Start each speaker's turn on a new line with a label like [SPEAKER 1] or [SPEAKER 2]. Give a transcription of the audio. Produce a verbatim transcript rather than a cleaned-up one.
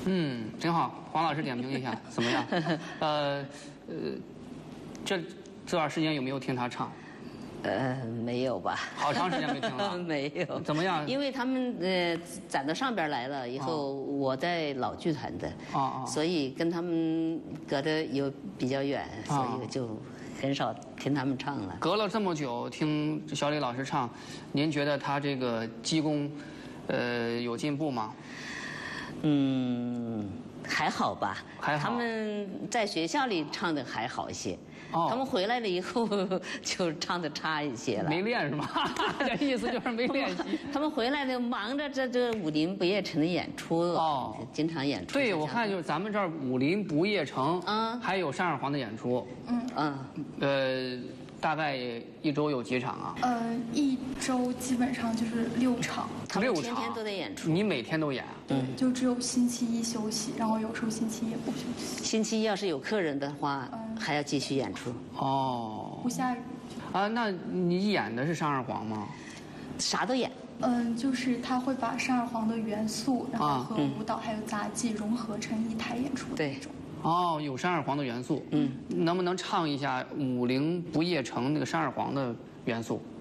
[SPEAKER 1] 嗯，挺好。黄老师点评一下怎么样？呃呃，这这段时间有没有听他唱？
[SPEAKER 2] 呃，没有吧？
[SPEAKER 1] 好长时间没听了。
[SPEAKER 2] 没有。
[SPEAKER 1] 怎么样？
[SPEAKER 2] 因为他们呃攒到上边来了以后，哦、我在老剧团的，
[SPEAKER 1] 哦哦，
[SPEAKER 2] 所以跟他们隔得有比较远，所以就很少听他们唱了。
[SPEAKER 1] 隔了这么久听小李老师唱，您觉得他这个基功，呃，有进步吗？
[SPEAKER 2] 嗯，还好吧。
[SPEAKER 1] 还好。
[SPEAKER 2] 他们在学校里唱的还好一些。
[SPEAKER 1] 哦，
[SPEAKER 2] 他们回来了以后就唱的差一些了。
[SPEAKER 1] 没练是吗？这意思就是没练习。
[SPEAKER 2] 他们回来呢，忙着这这武林不夜城的演出哦，经常演出。
[SPEAKER 1] 对，我看就是咱们这儿武林不夜城，嗯，还有山二黄的演出，
[SPEAKER 3] 嗯
[SPEAKER 2] 嗯，
[SPEAKER 1] 呃，大概一周有几场啊？
[SPEAKER 3] 呃，一周基本上就是六场。
[SPEAKER 2] 六场，天天都得演出。
[SPEAKER 1] 你每天都演？
[SPEAKER 3] 对，就只有星期一休息，然后有时候星期一也不休息。
[SPEAKER 2] 星期一要是有客人的话，嗯、还要继续演出。
[SPEAKER 1] 哦。
[SPEAKER 3] 不下雨。
[SPEAKER 1] 啊，那你演的是山二黄吗？
[SPEAKER 2] 啥都演。
[SPEAKER 3] 嗯，就是他会把山二黄的元素，然后和舞蹈还有杂技融合成一台演出的那种。
[SPEAKER 1] 哦，有山二黄的元素。嗯，能不能唱一下《武林不夜城》那个山二黄的元素？